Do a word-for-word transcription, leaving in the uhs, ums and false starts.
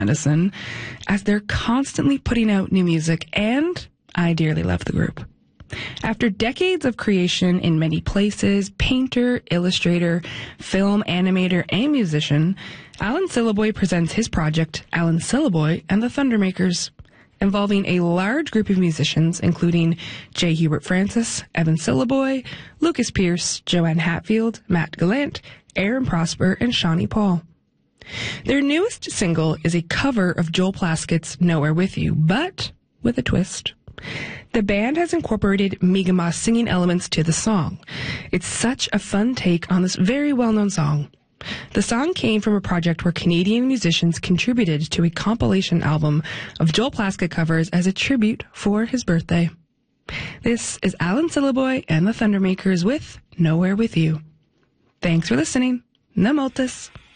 Edison, as they're constantly putting out new music, and I dearly love the group. After decades of creation in many places, painter, illustrator, film animator, and musician, Alan Syliboy presents his project, Alan Syliboy and the Thundermakers, involving a large group of musicians, including J. Hubert Francis, Evan Syliboy, Lucas Pierce, Joanne Hatfield, Matt Gallant, Aaron Prosper, and Shawnee Paul. Their newest single is a cover of Joel Plaskett's Nowhere With You, but with a twist. The band has incorporated Mi'kmaq singing elements to the song. It's such a fun take on this very well-known song. The song came from a project where Canadian musicians contributed to a compilation album of Joel Plaskett covers as a tribute for his birthday. This is Alan Syliboy and the Thundermakers with Nowhere With You. Thanks for listening. Na moltes.